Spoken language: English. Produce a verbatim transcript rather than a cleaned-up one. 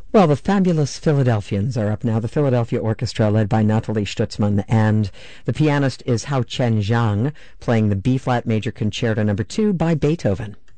Well, the fabulous Philadelphians are up now. The Philadelphia Orchestra, led by Nathalie Stutzmann, and the pianist is Hao Chen Zhang, playing the B-flat major concerto number two by Beethoven.